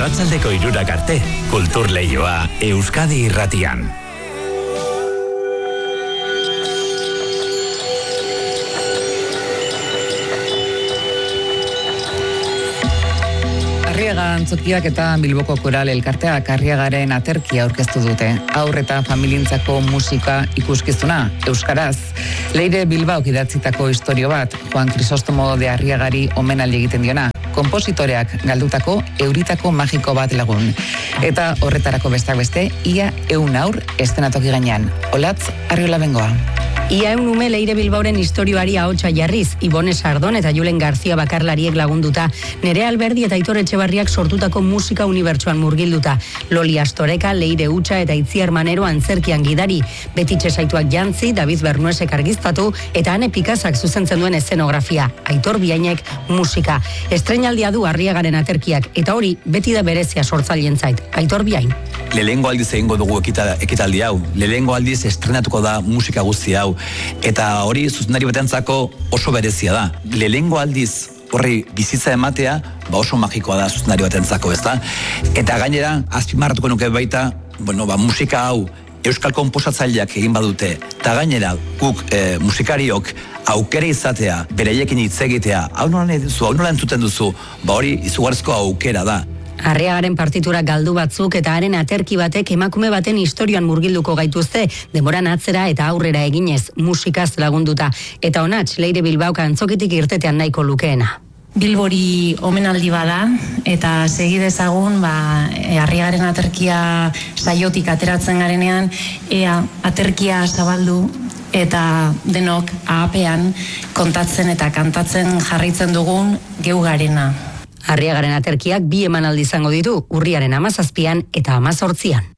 Arratsaldeko 3 arte, Kultur Leioa Euskadi Irratian. Arriaga Antzokiak eta Bilboko Koral Elkarteak Arriagaren aterkia aurkeztu dute. Haur eta familientzako musika ikuskizuna, euskaraz. Leire Bilbaok idatzitako istorio bat, Juan Crisostomo de Arriagari omenaldi egiten diona. Konpositoreak galdutako euritako magiko bat lagun. Eta horretarako bestak beste, ia 100 haur eszenatoki gainean. Olatz, Arriola Bengoa. Ia 100 ume Leire Bilbaoren istorioari ahotsa jarriz, Ibone Sardon eta Julen Garzia bakarlariek lagunduta, Nerea Alberdi eta Aitor Etxebarriak sortutako musika unibertsuan murgilduta, Loli Astoreka, Leire Utxa eta Itziar Manero antzerkian gidari, Betitxe Saituak jantzi, David Bernuesek argiztatu eta Ane Pikazak zuzentzen duen eszenografia, Aitor Biainek musika. Estreinaldia du Arriagaren aterkiak, eta hori beti da berezia sortzailentzait, Aitor Biain. Lehengo aldiz egingo dugu ekitaldi hau. Lehengo aldiz estrenatuko da musika guzti hau. Eta hori zuzendari batentzako oso berezia da. Lehengo aldiz horri bizitza ematea, oso magikoa da zuzendari batentzako, ezta? Eta gainera, azpimarratuko nuke baita, musika hau euskal konposatzaileak egin badute, eta gainera, guk musikariok aukera izatea, bereiekin hitz egitea, hau nola entzuten duzu, hori izugarrizko aukera da. Arriagaren partitura galdu batzuk eta haren aterki batek emakume baten historioan murgilduko gaituzte, denboran atzera eta aurrera eginez, musikaz lagunduta. Eta onats, Leire Bilbaok antzokitik irtetean nahiko lukeena. Bilbori omenaldi bada, eta segi dezagun, Arriagaren aterkia saiotik ateratzen garenean, ea aterkia zabaldu eta denok ahapean kontatzen eta kantatzen jarraitzen dugun geu garena. Arriagaren aterkiak 2 emanaldi izango ditu, urriaren 17an eta 18an.